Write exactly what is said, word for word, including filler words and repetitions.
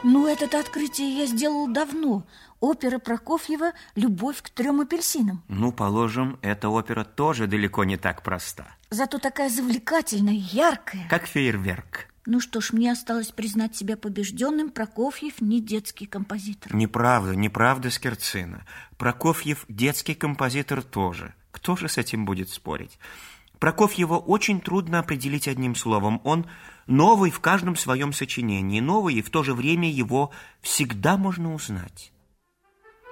Ну, это открытие я сделал давно. Опера Прокофьева «Любовь к трем апельсинам». Ну, положим, эта опера тоже далеко не так проста. Зато такая завлекательная, яркая. Как фейерверк. Ну что ж, мне осталось признать себя побежденным. Прокофьев не детский композитор. Неправда, неправда, Скерцина. Прокофьев детский композитор тоже. Кто же с этим будет спорить? Прокофьева очень трудно определить одним словом. Он новый в каждом своем сочинении, новый, и в то же время его всегда можно узнать.